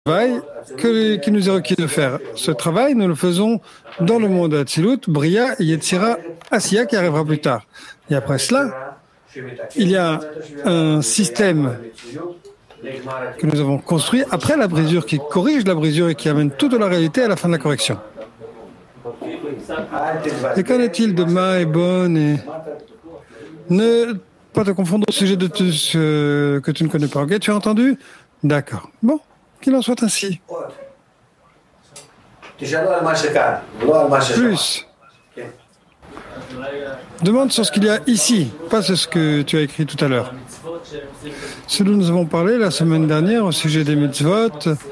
travail qui nous est requis de faire. Ce travail, nous le faisons dans le monde Atzilut, Bria et Yetzira Asiya qui arrivera plus tard. Et après cela, il y a un système que nous avons construit après la brisure, qui corrige la brisure et qui amène toute la réalité à la fin de la correction. Et qu'en est-il de Ma et Bon et... Ne pas te confondre au sujet de ce que tu ne connais pas. Ok, tu as entendu? D'accord. Bon, qu'il en soit ainsi. Plus. Demande sur ce qu'il y a ici, pas sur ce que tu as écrit tout à l'heure. Ce dont nous avons parlé la semaine dernière au sujet des mitzvot,